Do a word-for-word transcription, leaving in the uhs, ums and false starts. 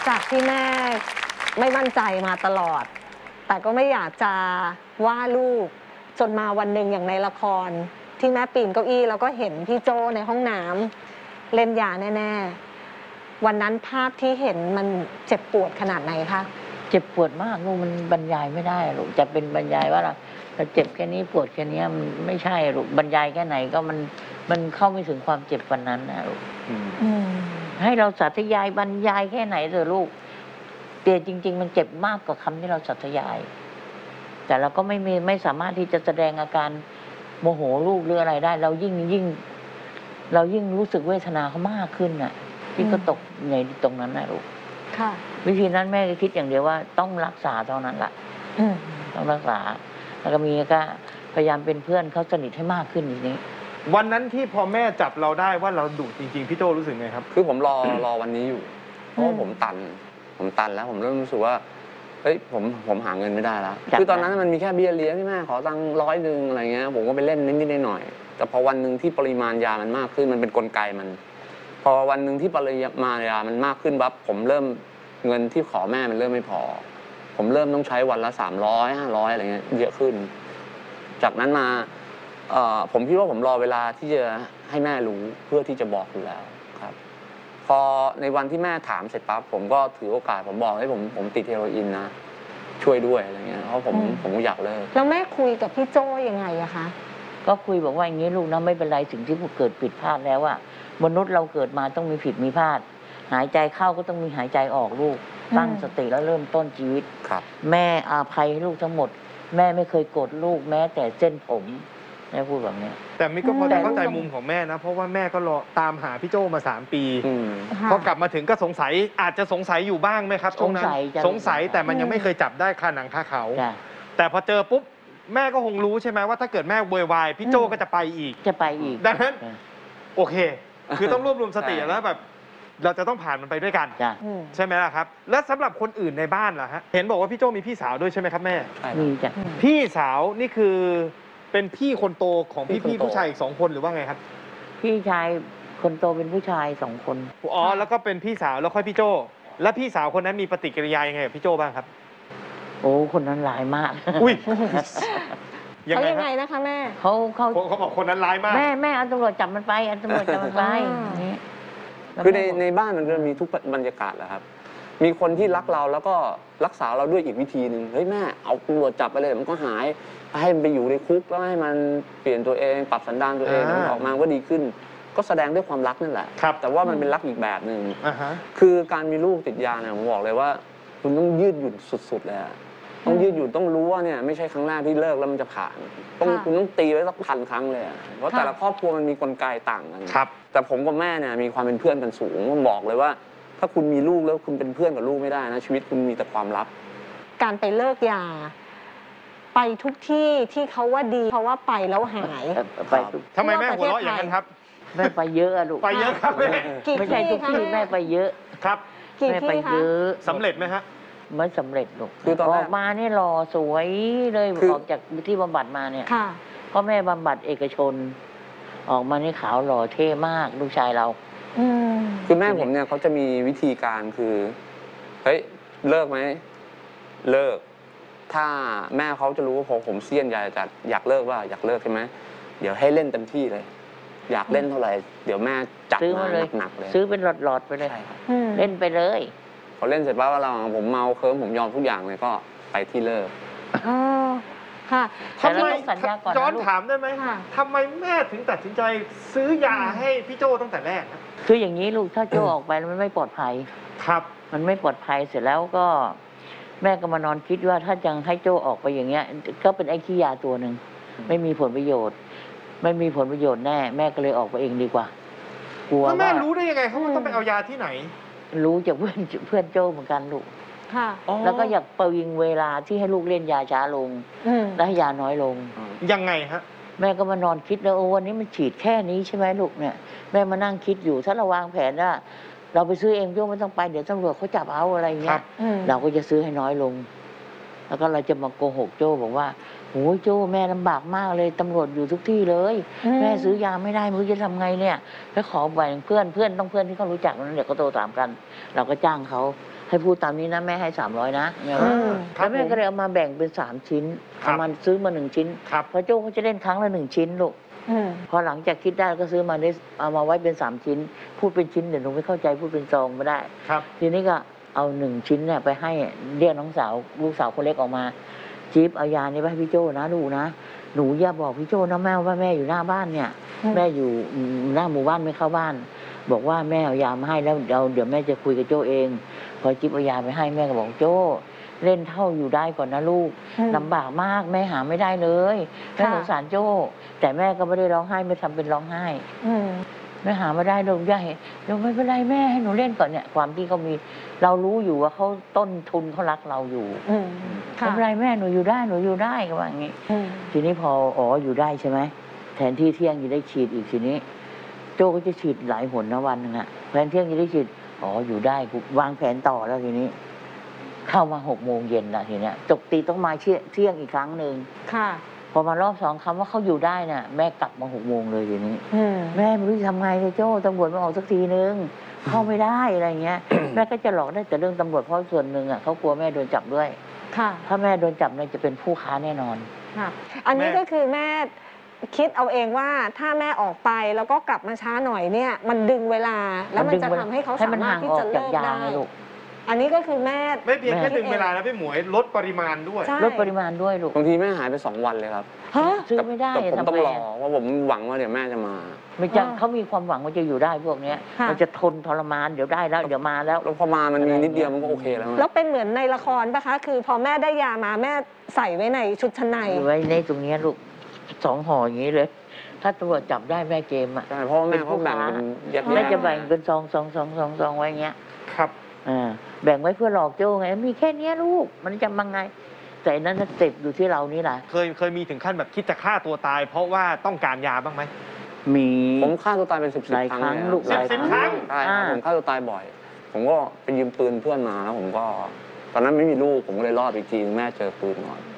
จากที่แม่ไม่มั่นใจมาตลอดแต่ก็ไม่อยากจะว่าลูกจนมาวันหนึ่งอย่างในละครที่แม่ปีนเก้าอี้แล้วก็เห็นพี่โจในห้องน้ำเล่นยาแน่ๆวันนั้นภาพที่เห็นมันเจ็บปวดขนาดไหนคะเจ็บปวดมากลูกมันบรรยายไม่ได้ลูกจะเป็นบรรยายว่าเราเราเจ็บแค่นี้ปวดแค่นี้มันไม่ใช่ลูกบรรยายแค่ไหนก็มันมันเข้าไม่ถึงความเจ็บวันนั้นนะลูกให้เราสาธยายบรรยายแค่ไหนเถอะลูกแต่จริงๆมันเจ็บมากกว่าคำที่เราสาธยายแต่เราก็ไม่มีไม่สามารถที่จะแสดงอาการโมโหลูกหรืออะไรได้เรายิ่งยิ่งเรายิ่งรู้สึกเวทนาเขามากขึ้นน่ะที่ก็ตกในตรงนั้นนะลูกค่ะวิธีนั้นแม่ก็คิดอย่างเดียวว่าต้องรักษาเท่านั้นแหละต้องรักษาแล้วก็มีก็พยายามเป็นเพื่อนเขาสนิทให้มากขึ้นอย่างนี้วันนั้นที่พอแม่จับเราได้ว่าเราดุจริงๆพี่โจรู้สึกไงครับคือผมรอรอวันนี้อยู่เพราะผมตันผมตันแล้วผมเริ่มรู้สึกว่าเฮ้ยผมผมหาเงินไม่ได้แล้วคือตอนนั้นมันมีแค่เบี้ยเลี้ยงที่แม่ขอตังค์ร้อยหนึ่งอะไรเงี้ยผมก็ไปเล่นนิดๆหน่อยๆแต่พอวันหนึ่งที่ปริมาณยามันมากขึ้นมันเป็นกลไกมันพอวันหนึ่งที่ปริมาณยามันมากขึ้นปั๊บผมเริ่มเงินที่ขอแม่มันเริ่มไม่พอผมเริ่มต้องใช้วันละสามร้อยห้าร้อยอะไรเงี้ยเยอะขึ้นจากนั้นมาผมคิดว่าผมรอเวลาที่จะให้แม่รู้เพื่อที่จะบอกอยู่แล้วครับพอในวันที่แม่ถามเสร็จปั๊บผมก็ถือโอกาสผมบอกให้ผมผมติดเฮโรอีนนะช่วยด้วยอะไรเงี้ยเพราะผมผมอยากเลิกแล้วแม่คุยกับพี่โจ้ยังไงอะคะก็คุยบอกว่าอย่างนี้ลูกนะไม่เป็นไรสิ่งที่เกิดผิดพลาดแล้วอะมนุษย์เราเกิดมาต้องมีผิดมีพลาดหายใจเข้าก็ต้องมีหายใจออกลูกตั้งสติแล้วเริ่มต้นชีวิตแม่อาภัยให้ลูกทั้งหมดแม่ไม่เคยโกรธลูกแม้แต่เส้นผมแม่พูดแบบนี้แต่มิก็พอจะเข้าใจมุมของแม่นะเพราะว่าแม่ก็รอตามหาพี่โจมาสามปีพอกลับมาถึงก็สงสัยอาจจะสงสัยอยู่บ้างไหมครับสงสัยสงสัยแต่มันยังไม่เคยจับได้คาหนังคาเขาแต่พอเจอปุ๊บแม่ก็คงรู้ใช่ไหมว่าถ้าเกิดแม่โวยวายพี่โจก็จะไปอีกจะไปอีกดังนั้นโอเคคือต้องรวบรวมสติแล้วแบบเราจะต้องผ่านมันไปด้วยกันใช่ไหมล่ะครับและสำหรับคนอื่นในบ้านล่ะฮะเห็นบอกว่าพี่โจมีพี่สาวด้วยใช่ไหมครับแม่มีจ้ะพี่สาวนี่คือเป็นพี่คนโตของพี่พี่ผู้ชายอีกสองคนหรือว่าไงครับพี่ชายคนโตเป็นผู้ชายสองคนอ๋อแล้วก็เป็นพี่สาวแล้วค่อยพี่โจแล้วพี่สาวคนนั้นมีปฏิกิริยายังไงกับพี่โจบ้างครับโอ้คนนั้นร้ายมากอุ้ยเขายังไงนะคะแม่เขาเขาเขาบอกคนนั้นร้ายมากแม่แม่เอาตำรวจจับมันไปเอาตำรวจจับมันไปคือในในบ้านมันจะมีทุกบรรยากาศแหละครับมีคนที่รักเราแล้วก็รักษาเราด้วยอีกวิธีหนึ่งเฮ้ยแม่เอาตำรวจจับไปเลยมันก็หายให้มันไปอยู่ในคุกแล้วให้มันเปลี่ยนตัวเองปรับสันดานตัวเองออกมาก็ดีขึ้นก็แสดงด้วยความรักนั่นแหละแต่ว่ามันเป็นรักอีกแบบหนึ่งคือการมีลูกติดยาเนี่ยผมบอกเลยว่าคุณต้องยืดหยุ่นสุดๆเลยต้องยืดหยุ่นต้องรู้ว่าเนี่ยไม่ใช่ครั้งแรกที่เลิกแล้วมันจะผ่านต้องคุณต้องตีไว้สักพันครั้งเลยเพราะแต่ละครอบครัวมันมีกลไกต่างกันแต่ผมกับแม่เนี่ยมีความเป็นเพื่อนกันสูงผมบอกเลยว่าถ้าคุณมีลูกแล้วคุณเป็นเพื่อนกับลูกไม่ได้นะชีวิตคุณมีแต่ความลับการไปเลิกยาไปทุกที่ที่เขาว่าดีเขาว่าไปแล้วหายไปทำไมแม่หัวเราะอย่างนั้นครับแม่ไปเยอะอะลูกไปเยอะครับแม่ไม่ใช่ทุกที่แม่ไปเยอะครับแม่ไปเยอะสำเร็จไหมฮะไม่สำเร็จลูกออกมาเนี่ยหล่อสวยเลยออกจากที่บำบัดมาเนี่ยเพราะแม่บำบัดเอกชนออกมานี่ขาวหล่อเท่มากลูกชายเราคือแม่ผมเนี่ยเขาจะมีวิธีการคือเฮ้ยเลิกไหมเลิกถ้าแม่เขาจะรู้ว่าพอผมเสี้ยนอยากจะอยากเลิกว่าอยากเลิกใช่ไหมเดี๋ยวให้เล่นเต็มที่เลยอยากเล่นเท่าไหร่เดี๋ยวแม่จัดมาหนักเลยซื้อเป็นหลอดๆไปเลยเล่นไปเลยพอเล่นเสร็จปั๊บเราผมเมาเคิร์มผมยอมทุกอย่างเลยก็ไปที่เลิกอ๋อค่ะทำไมย้อนถามได้ไหมทำไมแม่ถึงตัดสินใจซื้อยาให้พี่โจตั้งแต่แรกคืออย่างนี้ลูกถ้าโจออกไปแล้วมันไม่ปลอดภัยครับมันไม่ปลอดภัยเสร็จแล้วก็แม่ก็มานอนคิดว่าถ้ายังให้โจออกไปอย่างเงี้ยก็เป็นไอ้ขี้ยาตัวหนึ่งไม่มีผลประโยชน์ไม่มีผลประโยชน์แน่แม่ก็เลยออกไปเองดีกว่ากลัวว่าแม่รู้ได้ยังไงเขาต้องไปเอายาที่ไหนรู้จากเพื่อนเพื่อนโจเหมือนกันลูกค่ะแล้วก็อยากประวิงเวลาที่ให้ลูกเล่นยาช้าลงและให้ยาน้อยลงยังไงฮะแม่ก็มานอนคิดแล้วโอ้วันนี้มันฉีดแค่นี้ใช่ไหมลูกเนี่ยแม่มานั่งคิดอยู่ถ้าเราวางแผนว่าเราไปซื้อเองโยมไม่ต้องไปเดี๋ยวตำรวจเขาจับเอาอะไรเงี้ยเราก็จะซื้อให้น้อยลงแล้วก็เราจะมาโกหกโจ้บอกว่าโอ้ยโจ้แม่ลำบากมากเลยตำรวจอยู่ทุกที่เลยแม่ซื้อยาไม่ได้ไม่รู้จะทำไงเนี่ยแล้วขอแบ่งเพื่อนเพื่อนต้องเพื่อนที่เขารู้จักนั้นเดี๋ยวก็โทรถามกันเราก็จ้างเขาให้พูดตามนี้นะแม่ให้สามร้อยนะเนี่ยอืมแล้วแม่ก็เลยเอามาแบ่งเป็นสามชิ้นครับเอามันซื้อมาหนึ่งชิ้นครับเพราะโจ้เขาจะเล่นครั้งละหนึ่งชิ้นลูกอืมพอหลังจากคิดได้ก็ซื้อมาได้เอามาไว้เป็นสามชิ้น พูดเป็นชิ้นเดี๋ยวหนูไม่เข้าใจพูดเป็นซองไม่ได้ครับทีนี้ก็เอาหนึ่งชิ้นเนี่ยไปให้เรียกน้องสาวลูกสาวคนเล็กออกมาจี๊บเอายานี้ไปให้พี่โจ้นะลูกนะหนูอย่าบอกพี่โจ้นะแม่ว่าแม่อยู่หน้าบ้านเนี่ยอืมแม่อยู่หน้าหมู่บ้านไม่เข้าบ้าน บอกว่าแม่เอายามาให้แล้วเดี๋ยวเดี๋ยวแม่จะคุยกับโจ้เอง พอจิ๊บเอายาไปให้แม่ก็บอกโจ้เล่นเท่าอยู่ได้ก่อนนะลูกอืมลำบากมากแม่หาไม่ได้เลยแม่ค่ะสงสารโจ้แต่แม่ก็ไม่ได้ร้องไห้ไม่ทำเป็นร้องไห้อืมแม่หาไม่ได้ลูกย่าเห็นเดี๋ยวไม่เป็นไรแม่ให้หนูเล่นก่อนเนี่ยความที่เขามีเรารู้อยู่ว่าเขาต้นทุนเขารักเราอยู่อืมไม่ค่ะเป็นไรแม่หนูอยู่ได้หนูอยู่ได้ก็ว่าอย่างนี้อืมทีนี้พออ๋ออยู่ได้ใช่ไหมแทนที่เที่ยงจะได้ฉีดอีกทีนี้ โจ้ก็จะฉีดหลายหนนะวันหนึงอะแทนเที่ยงจะได้ฉีดอ๋ออยู่ได้กูวางแผนต่อแล้วทีนี้ เข้ามาหกโมงเย็นละทีเนี้ยจบตีต้องมาเที่ยเที่ยงอีกครั้งหนึ่งค่ะพอมารอบสองคำว่าเขาอยู่ได้น่ะแม่กลับมาหกโมงเลยทีนี้อืมแม่ไม่รู้จะทำไงเลยโจ้ตำรวจมาออกสักทีนึง เข้าไม่ได้อะไรเงี้ย แม่ก็จะหลอกได้แต่เรื่องตำรวจเพราะส่วนหนึ่งอ่ะเขากลัวแม่โดนจับด้วยค่ะถ้าแม่โดนจับเนี่ยจะเป็นผู้ค้าแน่นอนค่ะ อันนี้แม่ก็คือแม่คิดเอาเองว่าถ้าแม่ออกไปแล้วก็กลับมาช้าหน่อยเนี่ย มันดึงเวลา แล้วมันจะทำให้เขาให้สามันมารถห่างที่ออจะกจาเลิกกยาได้ไงลูกอันนี้ก็คือแม่ไม่เพียงแค่แม่ดึงเวลานะพี่หมวยลดปริมาณด้วยใช่ลดปริมาณด้วยลูกบางทีแม่หายไปสองวันเลยครับฮะซื้อไม่ได้แต่ผมทำต้องไงรออะว่าผมหวังว่าเดี๋ยวแม่จะมาไม่จังอ่าเขามีความหวังว่าจะอยู่ได้พวกเนี้ยค่ะมันจะทนทรมานเดี๋ยวได้แล้วเดี๋ยวมาแล้วแล้วพอมามันมีนิดเดียวมันก็โอเคแล้วแล้วเป็นเหมือนในละครปะคะ คือพอแม่ได้ยามาแม่ใส่ไว้ในชุดชั้นในอยู่ไว้ในตรงเนี้ยลูกสองห่ออย่างนี้เลย ถ้าตำรวจจับได้แม่เกมอ่ะใช่เพราะว่าแม่เขาแบ่งเป็นแยกแม่ๆจะแบ่งเป็นซองซองซองซองซองไว้อย่างเงี้ยครับอ่าแบ่งไว้เพื่อหลอกโจ้ไงมีแค่เนี้ยลูกมันจะมังไง แต่อันนั้นน่ะเจ็บอยู่ที่เรานี่แหละเคยเคยมีถึงขั้นแบบคิดจะฆ่าตัวตาย เพราะว่าต้องการยาบ้างไหมมีผมฆ่าตัวตายเป็นสิบสิบหลายครั้งครั้งเลยลูกหลายครั้งใช่ครับอ่าผมฆ่าตัวตายบ่อย ผมก็ไปยืมปืนเพื่อนมาแล้วผมก็ ตอนนั้นไม่มีลูกผมก็เลยรอดอีกทีแม่เจอปืนก่อน